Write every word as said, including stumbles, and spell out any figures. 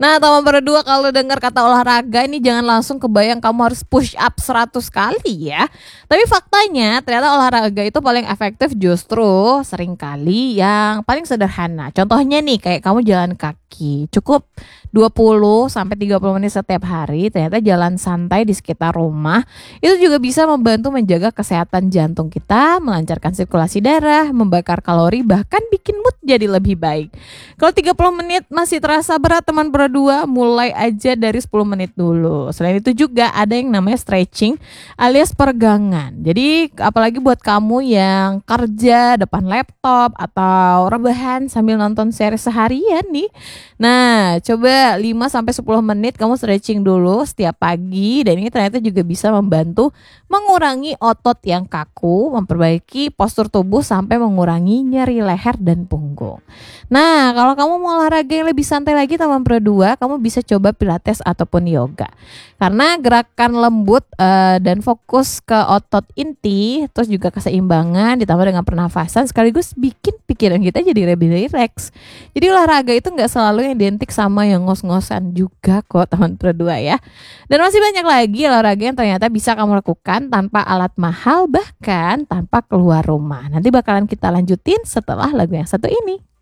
Nah, teman berdua kalau dengar kata olahraga ini jangan langsung kebayang kamu harus push up seratus kali ya. Tapi faktanya ternyata olahraga itu paling efektif justru seringkali yang paling sederhana. Contohnya nih kayak kamu jalan kaki. Cukup dua puluh sampai tiga puluh menit setiap hari. Ternyata jalan santai di sekitar rumah itu juga bisa membantu menjaga kesehatan jantung kita, melancarkan sirkulasi darah, membakar kalori, bahkan bikin mood jadi lebih baik. Kalau tiga puluh menit masih terasa berat teman berdua, mulai aja dari sepuluh menit dulu. Selain itu juga ada yang namanya stretching alias peregangan. Jadi apalagi buat kamu yang kerja depan laptop atau rebahan sambil nonton series seharian nih. Nah, coba lima sampai sepuluh menit kamu stretching dulu setiap pagi, dan ini ternyata juga bisa membantu mengurangi otot yang kaku, memperbaiki postur tubuh sampai mengurangi nyeri leher dan punggung. Nah, kalau kamu mau olahraga yang lebih santai lagi teman berdua, kamu bisa coba pilates ataupun yoga. Karena gerakan lembut uh, dan fokus ke otot inti, terus juga keseimbangan ditambah dengan pernafasan sekaligus bikin pikiran kita jadi lebih rileks. Jadi olahraga itu nggak selalu yang identik sama yang ngos-ngosan juga kok teman berdua ya. Dan masih banyak lagi olahraga yang ternyata bisa kamu lakukan tanpa alat mahal, bahkan tanpa keluar rumah. Nanti bakalan kita lanjutin setelah lagu yang satu ini.